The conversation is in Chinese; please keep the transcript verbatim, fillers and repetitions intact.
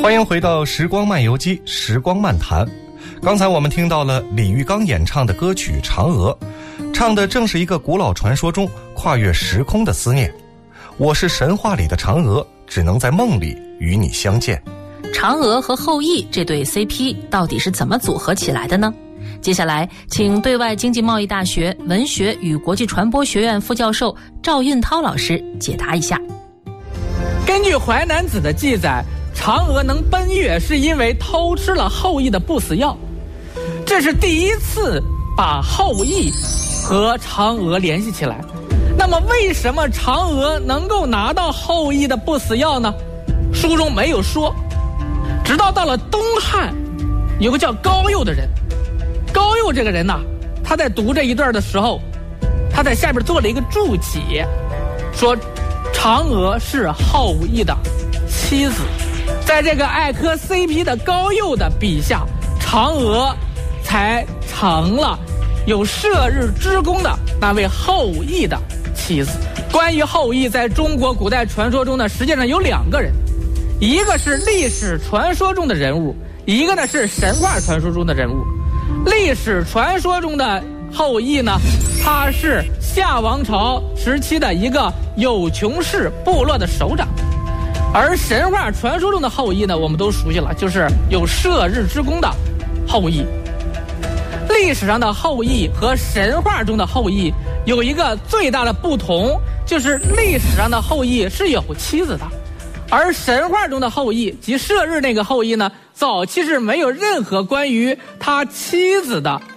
欢迎回到时光漫游记，时光漫谈。刚才我们听到了李玉刚演唱的歌曲《嫦娥》，唱的正是一个古老传说中跨越时空的思念。我是神话里的嫦娥，只能在梦里与你相见。 嫦娥和后羿这对 C P 到底是怎么组合起来的呢？接下来请对外经济贸易大学文学与国际传播学院副教授赵运涛老师解答一下。 根据《淮南子》的记载，嫦娥能奔月是因为偷吃了后羿的不死药，这是第一次把后羿和嫦娥联系起来。那么为什么嫦娥能够拿到后羿的不死药呢？书中没有说，直到到了东汉，有个叫高诱的人，高诱这个人呐，他在读这一段的时候，他在下边做了一个注解，说嫦娥是后羿的妻子。在这个爱磕 C P 的高诱的笔下，嫦娥才成了有射日之功的那位后羿的妻子。关于后羿在中国古代传说中呢，实际上有两个人，一个是历史传说中的人物，一个呢是神话传说中的人物。历史传说中的后羿呢，他是夏王朝时期的一个有穷氏部落的首长。而神话传说中的后羿呢，我们都熟悉了，就是有射日之功的后羿。历史上的后羿和神话中的后羿有一个最大的不同，就是历史上的后羿是有妻子的，而神话中的后羿即射日那个后羿呢，早期是没有任何关于他妻子的